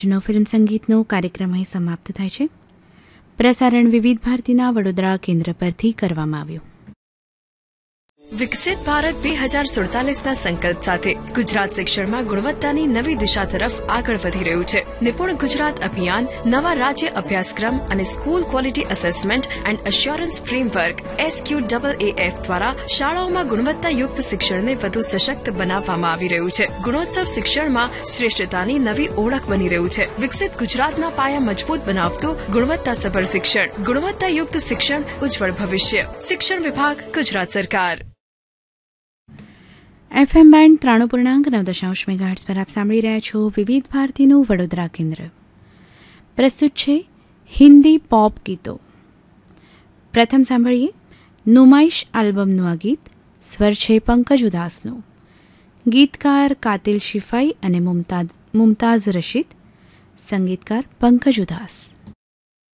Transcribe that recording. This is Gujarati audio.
ફિલ્મ સંગીતનો કાર્યક્રમ અહીં સમાપ્ત થાય છે. પ્રસારણ વિવિધ ભારતીના વડોદરા કેન્દ્ર પરથી કરવામાં આવ્યું. વિકસિત ભારત 2047ના સંકલ્પ સાથે ગુજરાત શિક્ષણમાં ગુણવત્તાની નવી દિશા તરફ આગળ વધી રહ્યું છે. નિપુણ ગુજરાત અભિયાન નવા રાજ્ય અભ્યાસક્રમ અને school quality assessment and assurance framework SQAAF દ્વારા શાળાઓમાં ગુણવત્તાયુક્ત શિક્ષણને વધુ સશક્ત બનાવવામાં આવી રહ્યું છે. ગુણોત્સવ શિક્ષણમાં શ્રેષ્ઠતાની નવી ઓળખ બની રહ્યું છે. વિકસિત ગુજરાતના પાયા મજબૂત બનાવતું ગુણવત્તાસભર શિક્ષણ, ગુણવત્તાયુક્ત શિક્ષણ, ઉજ્જવળ ભવિષ્ય. શિક્ષણ વિભાગ, ગુજરાત સરકાર. FM બેન્ડ 93.9 મેગાહર્ટ્ઝ પર આપ સાંભળી રહ્યા છો વિવિધ ભારતીનું વડોદરા કેન્દ્ર. પ્રસ્તુત છે હિન્દી પોપ ગીતો. પ્રથમ સાંભળીએ નુમાઈશ આલ્બમનું આ ગીત. સ્વર છે પંકજ ઉદાસનો, ગીતકાર કાતિલ શિફાઈ અને મુમતાઝ રશીદ, સંગીતકાર પંકજ ઉદાસ.